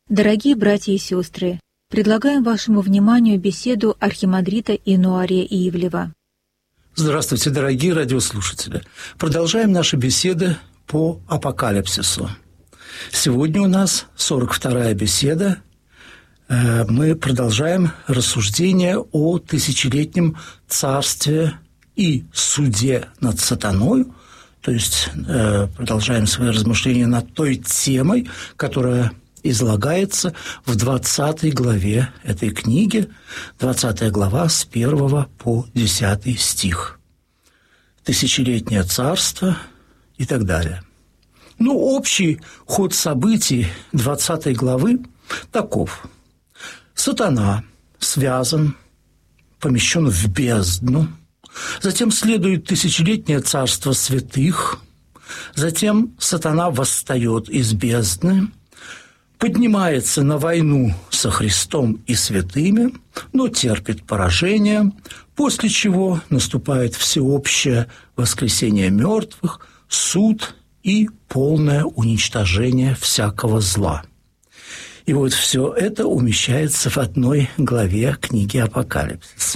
Дорогие братья и сестры, предлагаем вашему вниманию беседу архимандрита Инуария Ивлева. Здравствуйте, дорогие радиослушатели. Продолжаем наши беседы по апокалипсису. Сегодня у нас 42-я беседа. Мы продолжаем рассуждение о тысячелетнем царстве и суде над сатаной, то есть продолжаем свои размышления над той темой, которая излагается в 20 главе этой книги, 20 глава с 1 по 10 стих. Тысячелетнее царство и так далее. Общий ход событий 20 главы таков. Сатана связан, помещен в бездну, затем следует тысячелетнее царство святых, затем сатана восстает из бездны, поднимается на войну со Христом и святыми, но терпит поражение, после чего наступает всеобщее воскресение мертвых, суд и полное уничтожение всякого зла. И вот все это умещается в одной главе книги «Апокалипсис».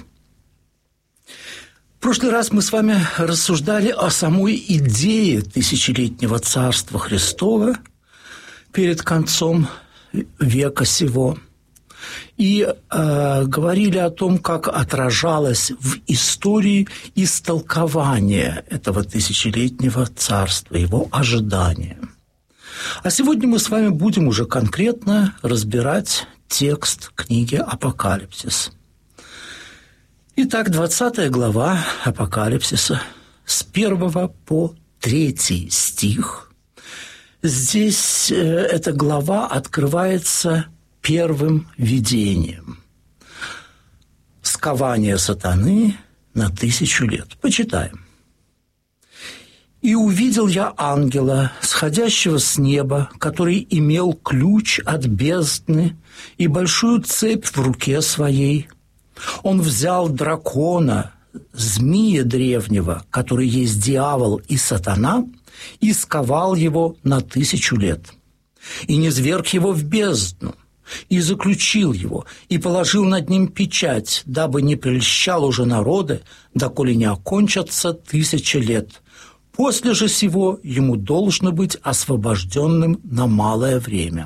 В прошлый раз мы с вами рассуждали о самой идее тысячелетнего царства Христова перед концом века сего и говорили о том, как отражалось в истории истолкование этого тысячелетнего царства, его ожидания. А сегодня мы с вами будем уже конкретно разбирать текст книги «Апокалипсис». Итак, 20 глава Апокалипсиса с 1 по 3 стих. Здесь эта глава открывается первым видением. Скование сатаны на 1000 лет. Почитаем. «И увидел я ангела, сходящего с неба, который имел ключ от бездны и большую цепь в руке своей. Он взял дракона, змея древнего, который есть дьявол и сатана, и сковал его на 1000 лет. И низверг его в бездну, и заключил его, и положил над ним печать, дабы не прельщал уже народы, доколе не окончатся 1000 лет. После же сего ему должно быть освобожденным на малое время».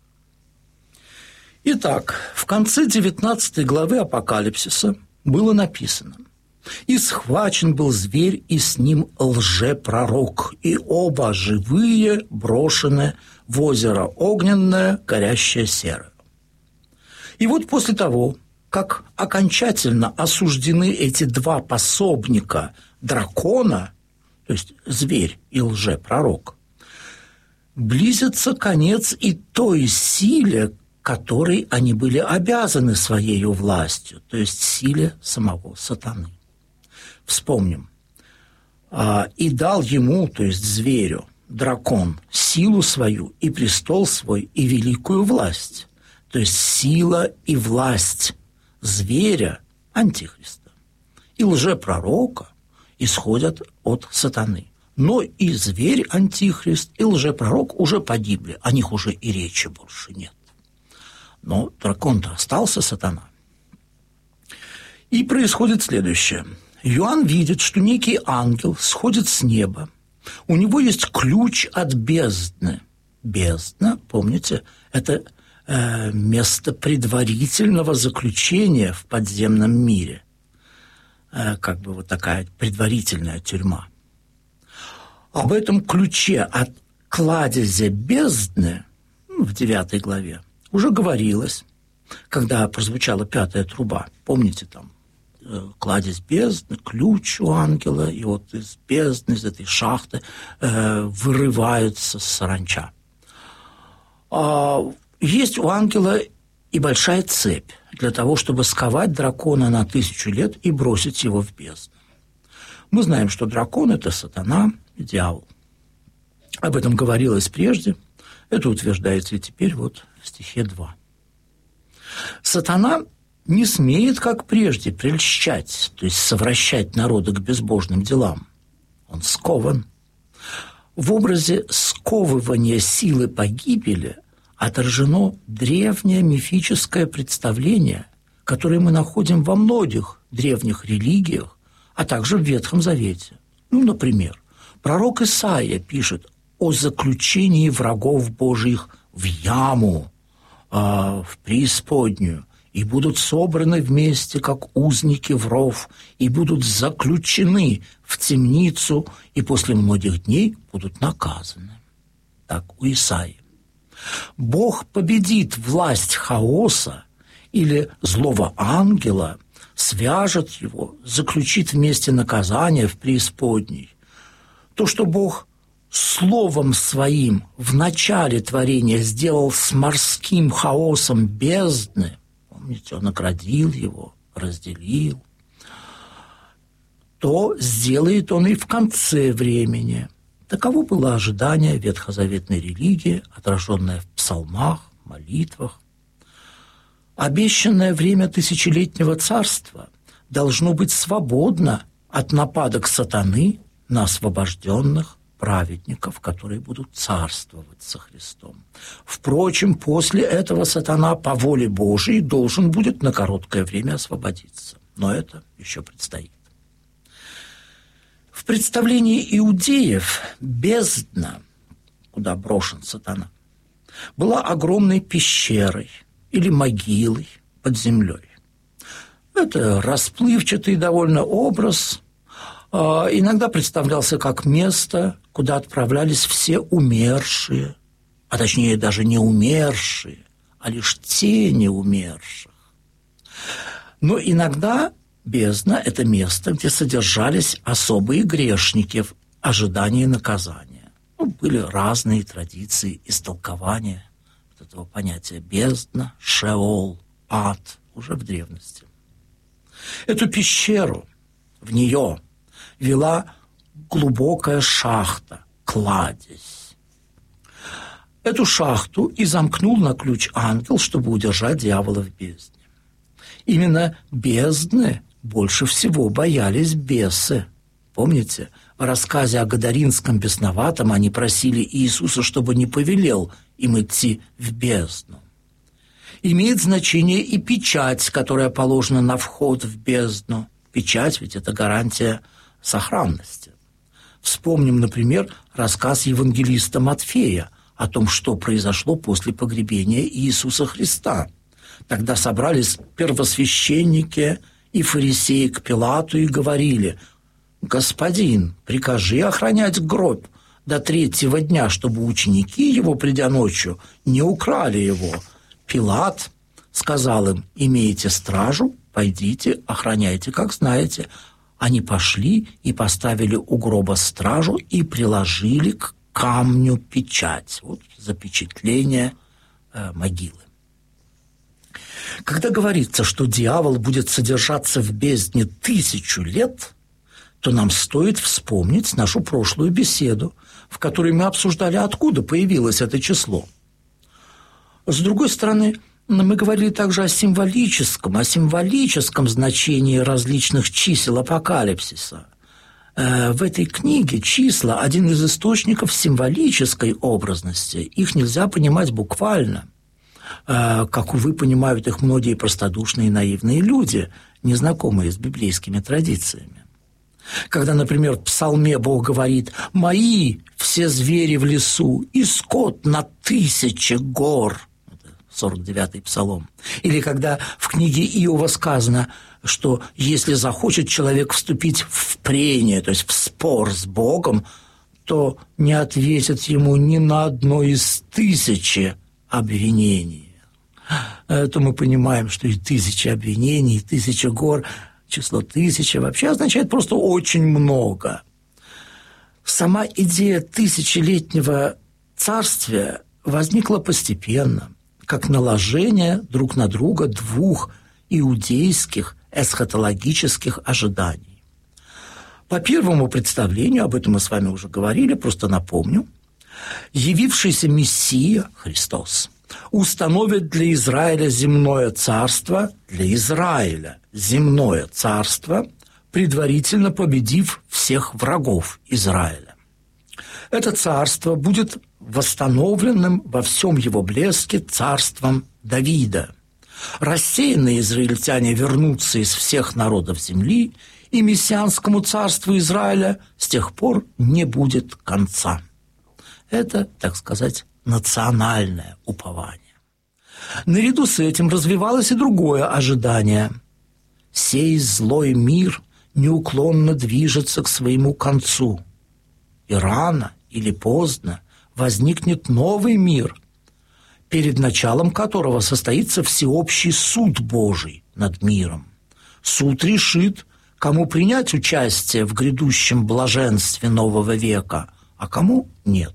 Итак, в конце 19 главы Апокалипсиса было написано: «И схвачен был зверь, и с ним лжепророк, и оба живые брошены в озеро огненное, горящее серое». И вот после того, как окончательно осуждены эти два пособника дракона, то есть зверь и лжепророк, близится конец и той силе, которой они были обязаны своей властью, то есть силе самого сатаны. Вспомним. «И дал ему, то есть зверю, дракон, силу свою и престол свой и великую власть». То есть сила и власть зверя, антихриста, и лжепророка исходят от сатаны. Но и зверь, антихрист, и лжепророк уже погибли, о них уже и речи больше нет. Но дракон-то остался, сатана. И происходит следующее. Иоанн видит, что некий ангел сходит с неба. У него есть ключ от бездны. Бездна, помните, это место предварительного заключения в подземном мире. Как бы вот такая предварительная тюрьма. Об этом ключе от кладезя бездны в 9 главе уже говорилось, когда прозвучала 5-я труба. Помните, там кладезь бездны, ключ у ангела, и вот из бездны, из этой шахты вырываются саранча. Есть у ангела и большая цепь для того, чтобы сковать дракона на 1000 лет и бросить его в бездну. Мы знаем, что дракон – это сатана и дьявол. Об этом говорилось прежде, это утверждается и теперь вот в стихе 2. Сатана не смеет, как прежде, прельщать, то есть совращать народы к безбожным делам. Он скован. В образе сковывания силы погибели отражено древнее мифическое представление, которое мы находим во многих древних религиях, а также в Ветхом Завете. Например, пророк Исаия пишет о заключении врагов Божьих в яму, в преисподнюю, и будут собраны вместе, как узники в ров, и будут заключены в темницу, и после многих дней будут наказаны. Так у Исаии. Бог победит власть хаоса или злого ангела, свяжет его, заключит вместе наказание в преисподней. То, что Бог словом своим в начале творения сделал с морским хаосом бездны, помните, он оградил его, разделил, то сделает он и в конце времени. Таково было ожидание ветхозаветной религии, отраженное в псалмах, молитвах. Обещанное время тысячелетнего царства должно быть свободно от нападок сатаны на освобожденных праведников, которые будут царствовать со Христом. Впрочем, после этого сатана по воле Божией должен будет на короткое время освободиться. Но это еще предстоит. В представлении иудеев бездна, куда брошен сатана, была огромной пещерой или могилой под землей. Это расплывчатый довольно образ, иногда представлялся как место, куда отправлялись все умершие, а точнее даже не умершие, а лишь тени умерших. Но иногда бездна – это место, где содержались особые грешники в ожидании наказания. Были разные традиции истолкования этого понятия бездна, шеол, ад уже в древности. Эту пещеру, в нее вела глубокая шахта, кладезь. Эту шахту и замкнул на ключ ангел, чтобы удержать дьявола в бездне. Именно бездны больше всего боялись бесы. Помните, в рассказе о Гадаринском бесноватом они просили Иисуса, чтобы не повелел им идти в бездну. Имеет значение и печать, которая положена на вход в бездну. Печать ведь это гарантия сохранности. Вспомним, например, рассказ евангелиста Матфея о том, что произошло после погребения Иисуса Христа. Тогда собрались первосвященники и фарисеи к Пилату и говорили: «Господин, прикажи охранять гроб до 3-го дня, чтобы ученики его, придя ночью, не украли его». Пилат сказал им: «Имеете стражу, пойдите, охраняйте, как знаете». Они пошли и поставили у гроба стражу и приложили к камню печать. Вот запечатление могилы. Когда говорится, что дьявол будет содержаться в бездне 1000 лет, то нам стоит вспомнить нашу прошлую беседу, в которой мы обсуждали, откуда появилось это число. С другой стороны, мы говорили также о символическом значении различных чисел апокалипсиса. В этой книге числа – один из источников символической образности. Их нельзя понимать буквально, как, увы, понимают их многие простодушные и наивные люди, незнакомые с библейскими традициями. Когда, например, в псалме Бог говорит: «Мои все звери в лесу, и скот на 1000 гор». 49-й псалом. Или когда в книге Иова сказано, что если захочет человек вступить в прение, то есть в спор с Богом, то не ответит ему ни на одно из 1000 обвинений. То мы понимаем, что и 1000 обвинений, и 1000 гор, число 1000 вообще означает просто очень много. Сама идея тысячелетнего царствия возникла постепенно, как наложение друг на друга 2 иудейских эсхатологических ожиданий. По первому представлению, об этом мы с вами уже говорили, просто напомню, явившийся Мессия, Христос, установит для Израиля земное царство, предварительно победив всех врагов Израиля. Это царство будет восстановленным во всем его блеске царством Давида. Рассеянные израильтяне вернутся из всех народов земли, и мессианскому царству Израиля с тех пор не будет конца. Это, так сказать, национальное упование. Наряду с этим развивалось и другое ожидание. Сей злой мир неуклонно движется к своему концу, и рано или поздно возникнет новый мир, перед началом которого состоится всеобщий суд Божий над миром. Суд решит, кому принять участие в грядущем блаженстве нового века, а кому нет.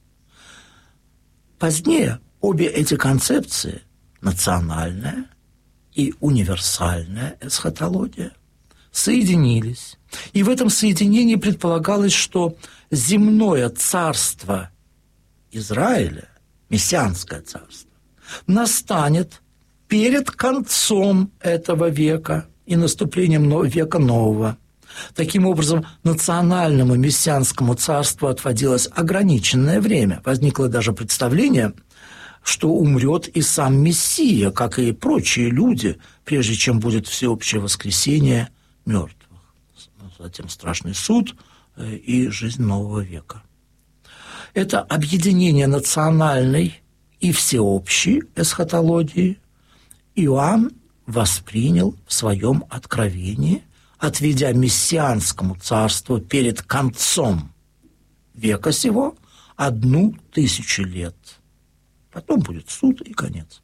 Позднее обе эти концепции, национальная и универсальная эсхатология, соединились. И в этом соединении предполагалось, что земное царство Израиля, мессианское царство, настанет перед концом этого века и наступлением века нового. Таким образом, национальному мессианскому царству отводилось ограниченное время. Возникло даже представление, что умрет и сам Мессия, как и прочие люди, прежде чем будет всеобщее воскресение мертвых. Затем страшный суд и жизнь нового века. Это объединение национальной и всеобщей эсхатологии Иоанн воспринял в своем откровении, отведя мессианскому царству перед концом века сего 1000 лет. Потом будет суд и конец.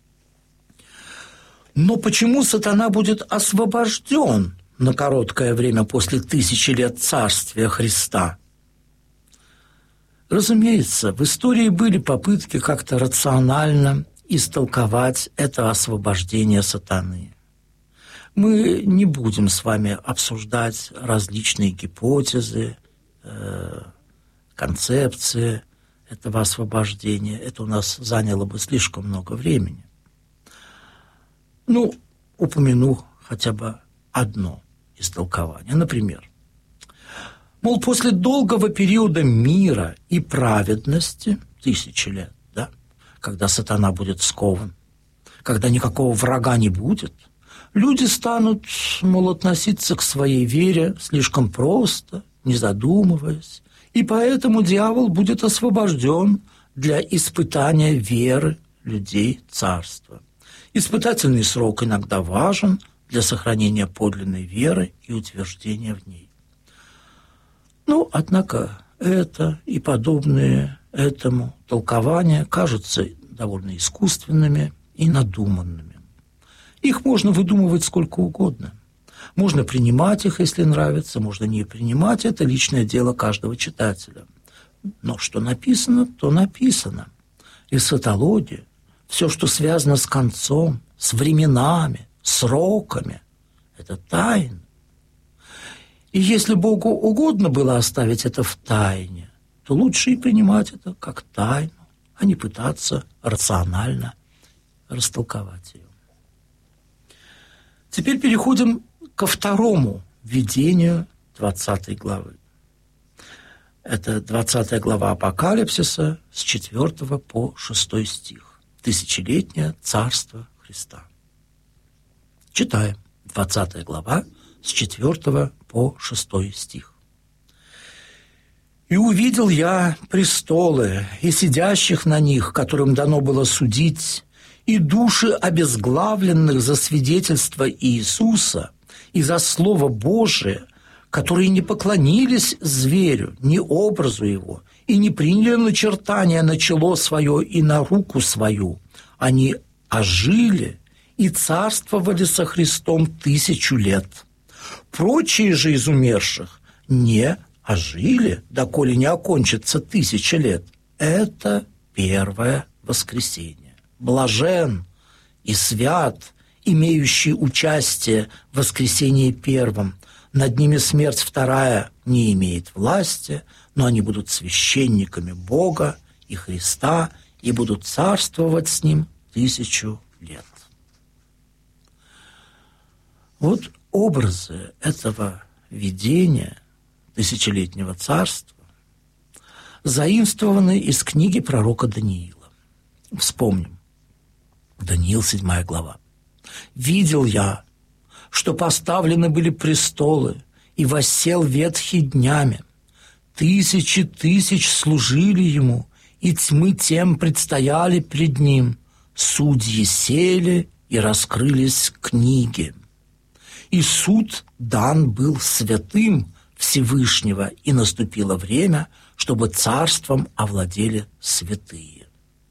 Но почему сатана будет освобожден на короткое время после 1000 лет царствия Христа? Разумеется, в истории были попытки как-то рационально истолковать это освобождение сатаны. Мы не будем с вами обсуждать различные гипотезы, концепции этого освобождения. Это у нас заняло бы слишком много времени. Упомяну хотя бы одно истолкование. Например, мол, после долгого периода мира и праведности, 1000 лет, да, когда сатана будет скован, когда никакого врага не будет, люди станут, относиться к своей вере слишком просто, не задумываясь, и поэтому дьявол будет освобожден для испытания веры людей царства. Испытательный срок иногда важен для сохранения подлинной веры и утверждения в ней. Однако это и подобные этому толкования кажутся довольно искусственными и надуманными. Их можно выдумывать сколько угодно. Можно принимать их, если нравится, можно не принимать, это личное дело каждого читателя. Но что написано, то написано. Эсхатология, все, что связано с концом, с временами, сроками, это тайна. И если Богу угодно было оставить это в тайне, то лучше и принимать это как тайну, а не пытаться рационально растолковать ее. Теперь переходим ко второму видению 20 главы. Это 20 глава Апокалипсиса с 4 по 6 стих. Тысячелетнее царство Христа. Читаем. 20 глава с 4 по 6 стих. «И увидел я престолы, и сидящих на них, которым дано было судить, и души обезглавленных за свидетельство Иисуса и за Слово Божие, которые не поклонились зверю, ни образу его, и не приняли начертания на чело свое и на руку свою. Они ожили и царствовали со Христом 1000 лет. Прочие же из умерших не ожили, доколе не окончится 1000 лет. Это первое воскресенье. Блажен и свят, имеющий участие в воскресении первом. Над ними смерть вторая не имеет власти, но они будут священниками Бога и Христа и будут царствовать с Ним 1000 лет. Вот образы этого видения тысячелетнего царства заимствованы из книги пророка Даниила. Вспомним. Даниил, 7 глава. «Видел я, что поставлены были престолы, и воссел ветхий днями. Тысячи тысяч служили ему, и тьмы тем предстояли пред ним. Судьи сели, и раскрылись книги. И суд дан был святым Всевышнего, и наступило время, чтобы царством овладели святые».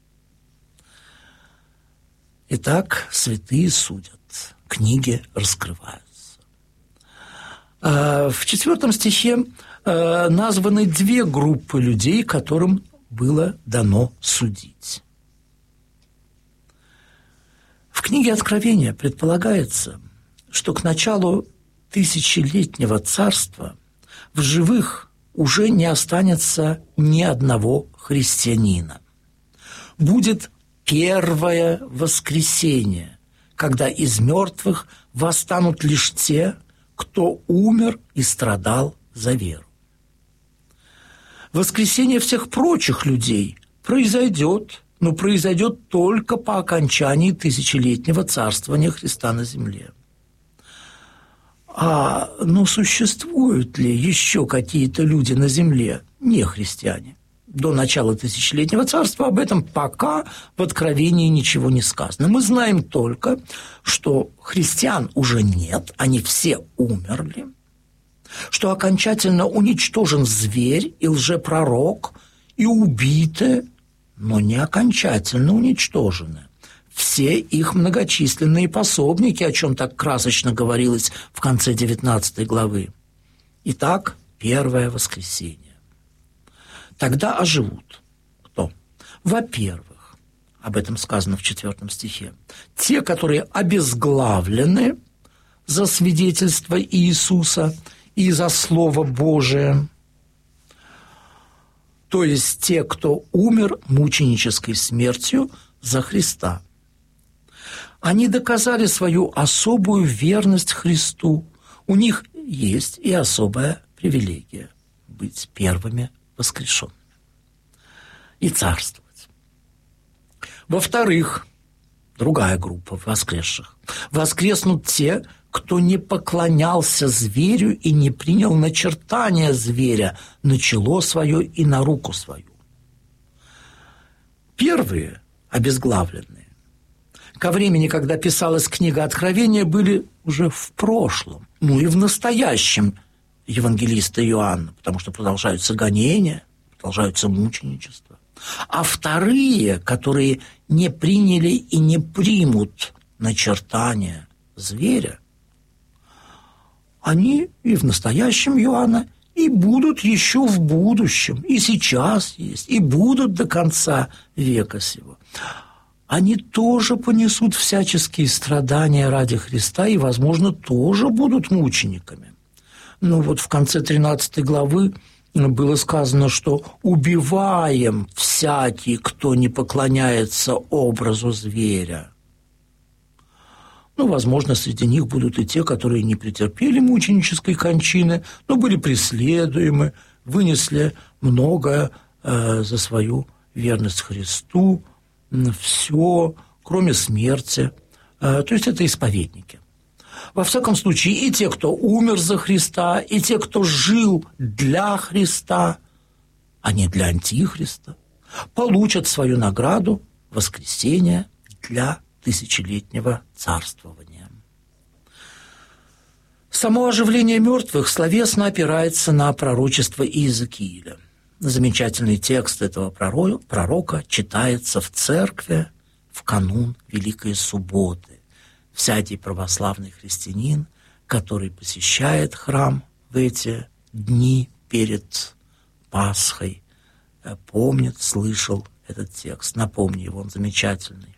Итак, святые судят, книги раскрываются. В 4 стихе названы 2 группы людей, которым было дано судить. В книге Откровения предполагается, что к началу тысячелетнего царства в живых уже не останется ни одного христианина. Будет первое воскресение, когда из мертвых восстанут лишь те, кто умер и страдал за веру. Воскресение всех прочих людей произойдет, но произойдет только по окончании тысячелетнего царствования Христа на земле. Но существуют ли еще какие-то люди на земле, не христиане? До начала тысячелетнего царства об этом пока в Откровении ничего не сказано. Мы знаем только, что христиан уже нет, они все умерли, что окончательно уничтожен зверь и лжепророк, и убиты, но не окончательно уничтожены все их многочисленные пособники, о чем так красочно говорилось в конце 19 главы. Итак, первое воскресенье. Тогда оживут. Кто? Во-первых, об этом сказано в 4 стихе, те, которые обезглавлены за свидетельство Иисуса и за Слово Божие, то есть те, кто умер мученической смертью за Христа. Они доказали свою особую верность Христу. У них есть и особая привилегия – быть первыми воскрешенными и царствовать. Во-вторых, другая группа воскресших. Воскреснут те, кто не поклонялся зверю и не принял начертания зверя на чело свое и на руку свою. Первые, обезглавленные, ко времени, когда писалась книга Откровения, были уже в прошлом, и в настоящем евангелиста Иоанна, потому что продолжаются гонения, продолжаются мученичества. А вторые, которые не приняли и не примут начертания зверя, они и в настоящем Иоанна, и будут еще в будущем, и сейчас есть, и будут до конца века сего. Они тоже понесут всяческие страдания ради Христа и, возможно, тоже будут мучениками. Но вот в конце 13 главы было сказано, что «убиваем всякий, кто не поклоняется образу зверя». Возможно, среди них будут и те, которые не претерпели мученической кончины, но были преследуемы, вынесли многое за свою верность Христу, все, кроме смерти. То есть это исповедники. Во всяком случае, и те, кто умер за Христа, и те, кто жил для Христа, а не для Антихриста, получат свою награду воскресения для тысячелетнего царствования. Само оживление мертвых словесно опирается на пророчество Иезекииля. Замечательный текст этого пророка читается в церкви в канун Великой Субботы. Всякий православный христианин, который посещает храм в эти дни перед Пасхой, помнит, слышал этот текст. Напомню его, он замечательный.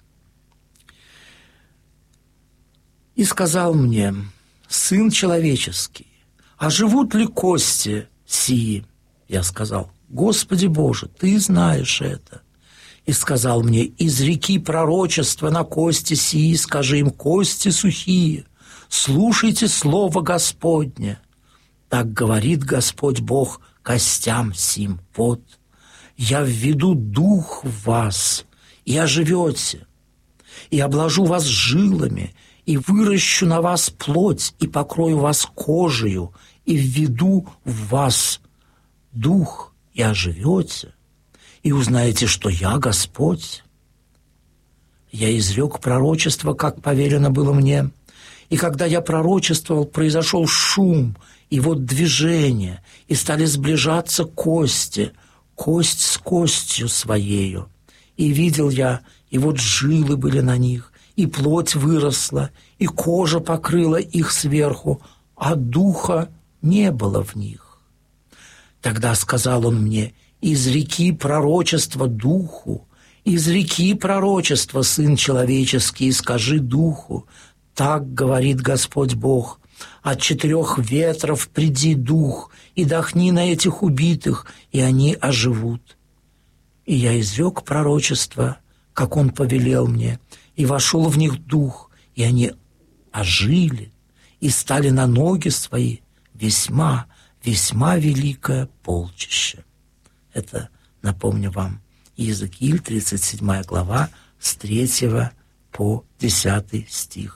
«И сказал мне: Сын человеческий, а живут ли кости сии? Я сказал: Господи Боже, Ты знаешь это. И сказал мне: изреки пророчества на кости сии, скажи им: кости сухие, слушайте слово Господне. Так говорит Господь Бог костям сим: вот я введу дух в вас, и оживете, и обложу вас жилами, и выращу на вас плоть, и покрою вас кожею, и введу в вас дух, и оживете, и узнаете, что я Господь. Я изрек пророчество, как повелено было мне, и когда я пророчествовал, произошел шум, и вот движение, и стали сближаться кости, кость с костью своею. И видел я, и вот жилы были на них, и плоть выросла, и кожа покрыла их сверху, а духа не было в них. Тогда сказал он мне: изреки пророчество духу, изреки пророчество, Сын человеческий, и скажи духу: так говорит Господь Бог, от 4 ветров приди дух, и дохни на этих убитых, и они оживут. И я изрек пророчество, как он повелел мне, и вошел в них дух, и они ожили, и стали на ноги свои, весьма, весьма великое полчище. Это, напомню вам, Иезекииль, 37 глава, с 3 по 10 стих.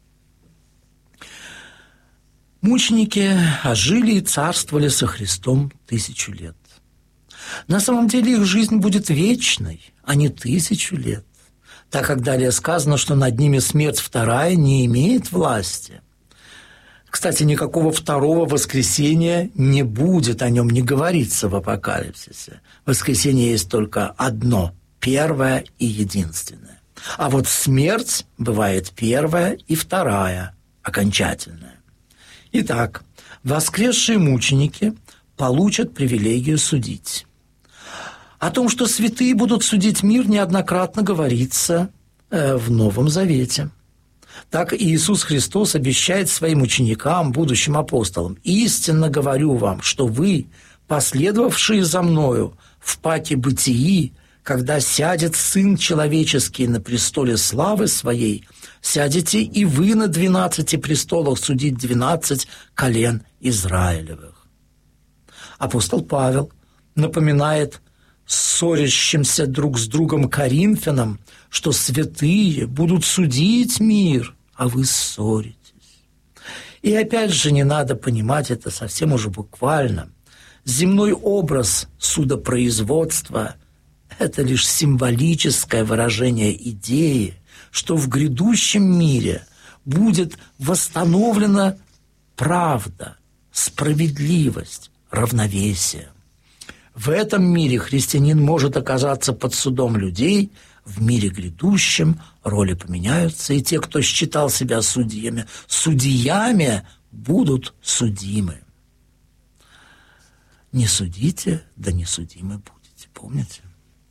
Мученики ожили и царствовали со Христом 1000 лет. На самом деле их жизнь будет вечной, а не 1000 лет, так как далее сказано, что над ними смерть вторая не имеет власти. Кстати, никакого второго воскресения не будет, о нем не говорится в Апокалипсисе. Воскресение есть только одно, первое и единственное. А вот смерть бывает первая и вторая, окончательная. Итак, воскресшие мученики получат привилегию судить. О том, что святые будут судить мир, неоднократно говорится в Новом Завете. Так Иисус Христос обещает своим ученикам, будущим апостолам: «Истинно говорю вам, что вы, последовавшие за Мною в паке бытии, когда сядет Сын Человеческий на престоле славы Своей, сядете и вы на 12 престолах судить 12 колен Израилевых». Апостол Павел напоминает ссорящимся друг с другом коринфянам, что святые будут судить мир, а вы ссоритесь. И опять же, не надо понимать это совсем уже буквально. Земной образ судопроизводства – это лишь символическое выражение идеи, что в грядущем мире будет восстановлена правда, справедливость, равновесие. В этом мире христианин может оказаться под судом людей, в мире грядущем роли поменяются, и те, кто считал себя судьями, будут судимы. Не судите, да не судимы будете, помните?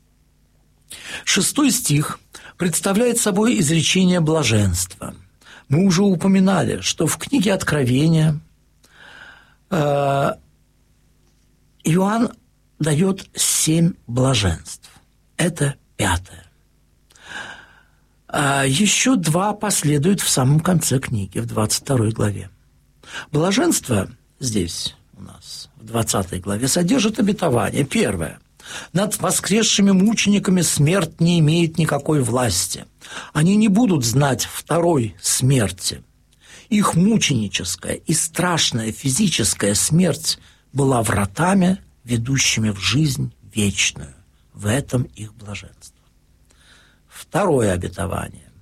6 стих представляет собой изречение блаженства. Мы уже упоминали, что в книге Откровения Иоанн дает 7 блаженств. Это 5-е. Еще 2 последуют в самом конце книги, в 22 главе. Блаженство здесь у нас, в 20 главе, содержит обетование. 1. Над воскресшими мучениками смерть не имеет никакой власти. Они не будут знать второй смерти. Их мученическая и страшная физическая смерть была вратами, ведущими в жизнь вечную. В этом их блаженство. 2 обетование.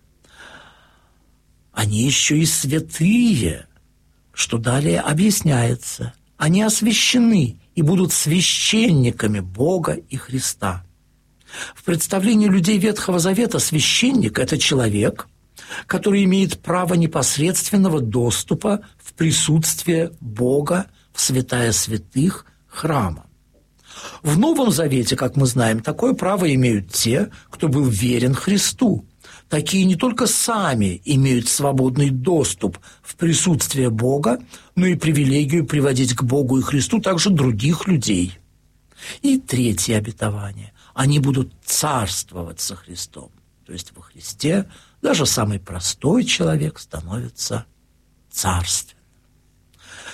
Они еще и святые, что далее объясняется. Они освящены и будут священниками Бога и Христа. В представлении людей Ветхого Завета священник – это человек, который имеет право непосредственного доступа в присутствие Бога в святая святых храма. В Новом Завете, как мы знаем, такое право имеют те, кто был верен Христу. Такие не только сами имеют свободный доступ в присутствие Бога, но и привилегию приводить к Богу и Христу также других людей. И 3 обетование. Они будут царствовать со Христом. То есть во Христе даже самый простой человек становится царственным.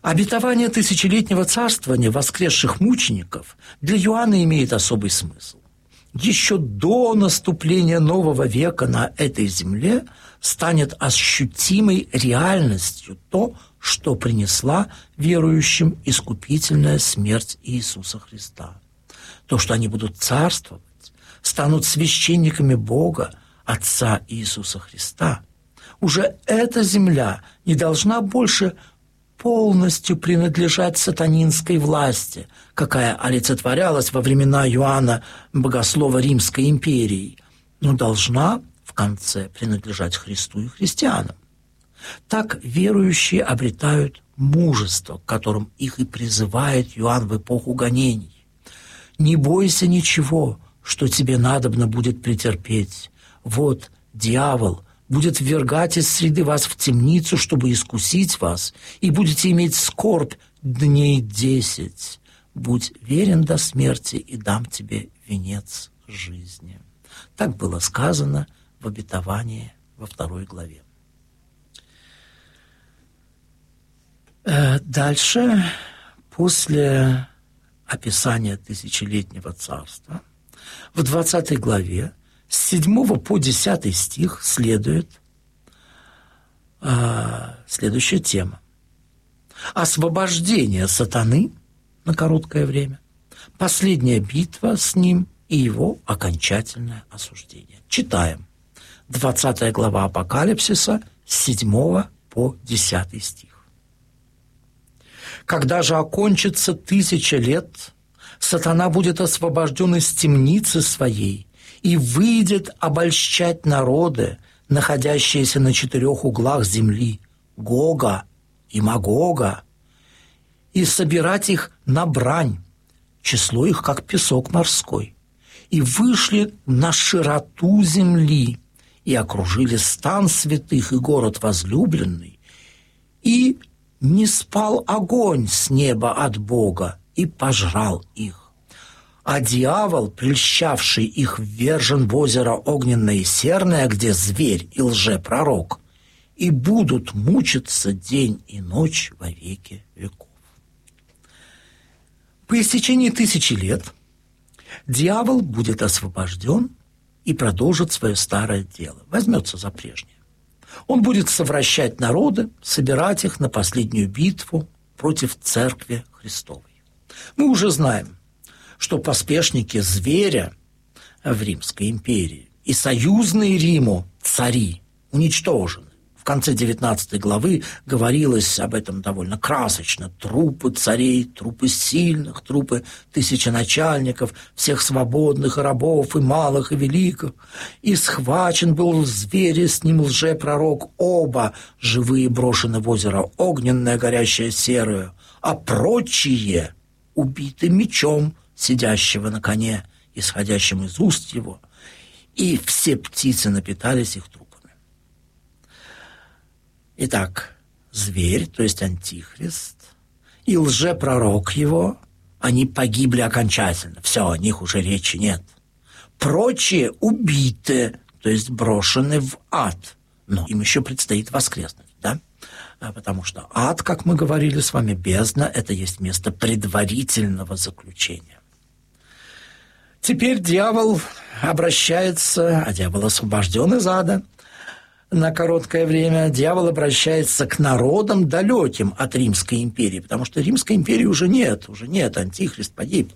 Обетование тысячелетнего царствования воскресших мучеников для Иоанна имеет особый смысл. Еще до наступления нового века на этой земле станет ощутимой реальностью то, что принесла верующим искупительная смерть Иисуса Христа. То, что они будут царствовать, станут священниками Бога, Отца Иисуса Христа. Уже эта земля не должна больше полностью принадлежать сатанинской власти, какая олицетворялась во времена Иоанна Богослова Римской империи, но должна в конце принадлежать Христу и христианам. Так верующие обретают мужество, к которым их и призывает Иоанн в эпоху гонений. «Не бойся ничего, что тебе надобно будет претерпеть. Вот дьявол будет ввергать из среды вас в темницу, чтобы искусить вас, и будете иметь скорбь дней 10. Будь верен до смерти, и дам тебе венец жизни». Так было сказано в обетовании во 2 главе. Дальше, после описания тысячелетнего царства, в 20 главе с 7 по 10 стих следует следующая тема. Освобождение сатаны на короткое время, последняя битва с ним и его окончательное осуждение. Читаем. 20 глава Апокалипсиса с 7 по 10 стих. «Когда же окончится 1000 лет, сатана будет освобожден из темницы своей и выйдет обольщать народы, находящиеся на 4 углах земли, Гога и Магога, и собирать их на брань, число их, как песок морской, и вышли на широту земли, и окружили стан святых и город возлюбленный, и не спал огонь с неба от Бога, и пожрал их. А дьявол, прельщавший их, ввержен в озеро огненное и серное, где зверь и лжепророк, и будут мучиться день и ночь во веки веков». По истечении 1000 лет дьявол будет освобожден и продолжит свое старое дело, возьмется за прежнее. Он будет совращать народы, собирать их на последнюю битву против Церкви Христовой. Мы уже знаем, что поспешники зверя в Римской империи и союзные Риму цари уничтожены. В конце 19 главы говорилось об этом довольно красочно. Трупы царей, трупы сильных, трупы тысяченачальников, всех свободных и рабов, и малых, и великих. И схвачен был зверь, и с ним лжепророк. Оба живые брошены в озеро огненное, горящее серое, а прочие убиты мечом сидящего на коне, исходящим из уст его, и все птицы напитались их трупами. Итак, зверь, то есть антихрист, и лжепророк его, они погибли окончательно. Все, о них уже речи нет. Прочие убиты, то есть брошены в ад. Но им еще предстоит воскреснуть, да? Потому что ад, как мы говорили с вами, бездна, это есть место предварительного заключения. Теперь дьявол обращается, а дьявол освобожден из ада на короткое время, дьявол обращается к народам, далеким от Римской империи, потому что Римской империи уже нет, антихрист погиб.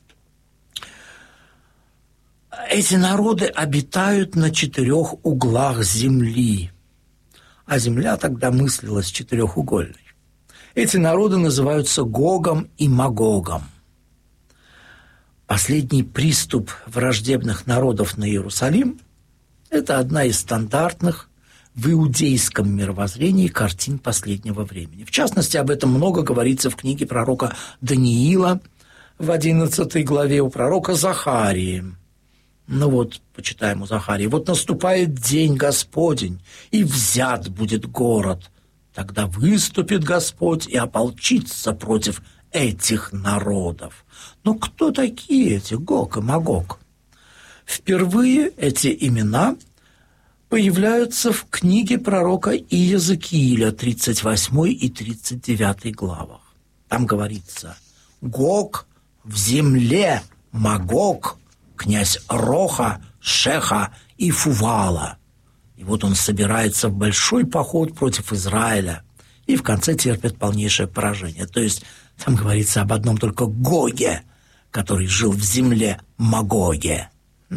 Эти народы обитают на 4 углах земли, а земля тогда мыслилась четырехугольной. Эти народы называются Гогом и Магогом. Последний приступ враждебных народов на Иерусалим – это одна из стандартных в иудейском мировоззрении картин последнего времени. В частности, об этом много говорится в книге пророка Даниила в 11 главе, у пророка Захарии. Ну вот, почитаем у Захарии. «Вот наступает день Господень, и взят будет город. Тогда выступит Господь и ополчится против этих народов». Но кто такие эти Гог и Магог? Впервые эти имена появляются в книге пророка Иезекииля, 38 и 39 главах. Там говорится: «Гог в земле Магог, князь Роха, Шеха и Фувала». И вот он собирается в большой поход против Израиля и в конце терпит полнейшее поражение. То есть там говорится об одном только Гоге, который жил в земле Магоге.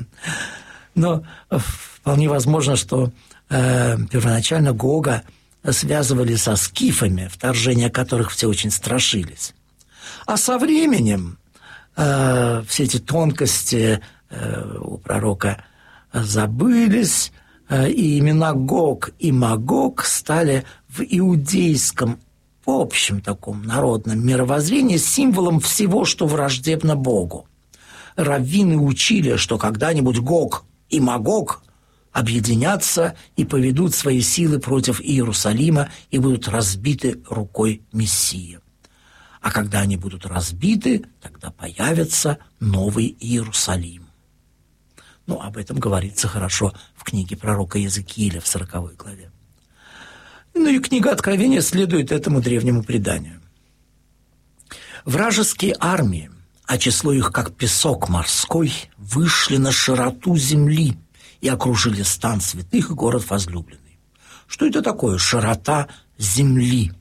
Но вполне возможно, что первоначально Гога связывали со скифами, вторжения которых все очень страшились. А со временем все эти тонкости у пророка забылись, и имена Гог и Магог стали в иудейском, в общем таком народном мировоззрении символом всего, что враждебно Богу. Раввины учили, что когда-нибудь Гог и Магог объединятся и поведут свои силы против Иерусалима и будут разбиты рукой Мессии. А когда они будут разбиты, тогда появится новый Иерусалим. Ну, об этом говорится хорошо в книге пророка Иезекииля в 40 главе. Ну и книга Откровения следует этому древнему преданию. Вражеские армии, а число их как песок морской, вышли на широту земли и окружили стан святых и город возлюбленный. Что это такое широта земли?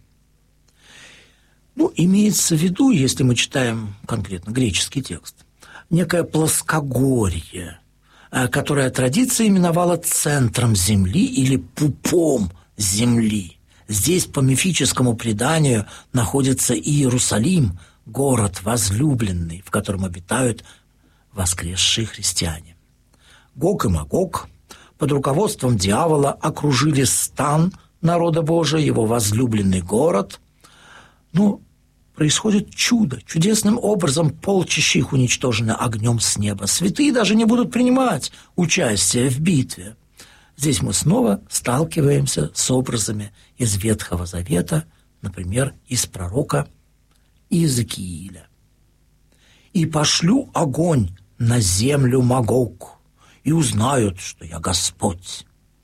Ну, имеется в виду, если мы читаем конкретно греческий текст, некое плоскогорье, которое традиция именовала центром земли или пупом земли. Здесь, по мифическому преданию, находится Иерусалим, город возлюбленный, в котором обитают воскресшие христиане. Гог и Магог под руководством дьявола окружили стан народа Божия, его возлюбленный город. Ну, происходит чудо. Чудесным образом полчища их уничтожены огнем с неба. Святые даже не будут принимать участие в битве. Здесь мы снова сталкиваемся с образами из Ветхого Завета, например, из пророка Иезекииля. «И пошлю огонь на землю Магог, и узнают, что я Господь».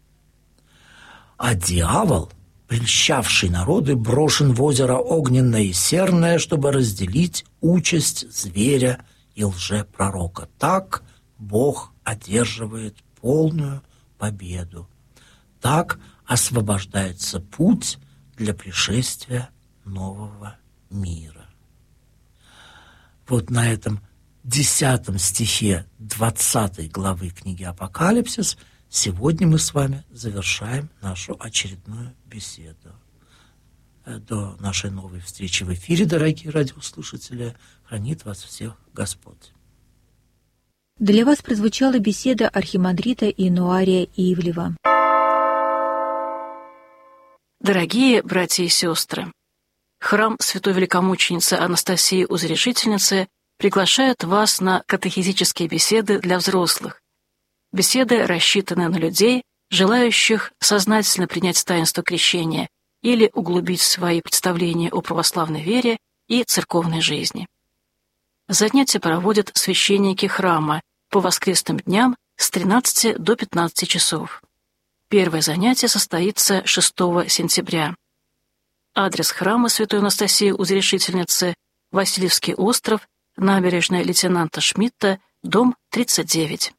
А дьявол, прельщавший народы, брошен в озеро огненное и серное, чтобы разделить участь зверя и лжепророка. Так Бог одерживает полную победу. Так освобождается путь для пришествия нового мира. Вот на этом 10 стихе 20 главы книги «Апокалипсис» сегодня мы с вами завершаем нашу очередную беседу. До нашей новой встречи в эфире, дорогие радиослушатели, хранит вас всех Господь. Для вас прозвучала беседа архимандрита Инуария Ивлева. Дорогие братья и сестры, храм Святой Великомученицы Анастасии Узрежительницы приглашает вас на катехизические беседы для взрослых. Беседы рассчитаны на людей, желающих сознательно принять таинство крещения или углубить свои представления о православной вере и церковной жизни. Занятия проводят священники храма по воскресным дням с 13 до 15 часов. Первое занятие состоится 6 сентября. Адрес храма Святой Анастасии Узрежительницы – Васильевский остров, набережная лейтенанта Шмидта, дом 39.